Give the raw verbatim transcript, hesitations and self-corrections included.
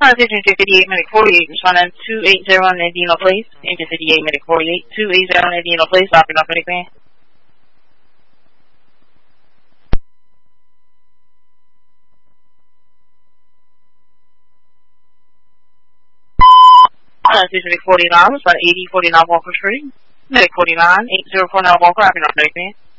Attention to fifty-eight Medic forty-eight, responding two eighty Nadino Place. Engine fifty-eight Medic forty-eight, two eighty Nadino Place, operating off Medic Van. Attention Medic forty-nine, responding eighty forty-nine Walker Street. Medic forty-nine, eight zero four nine Walker, operating off Medic Van.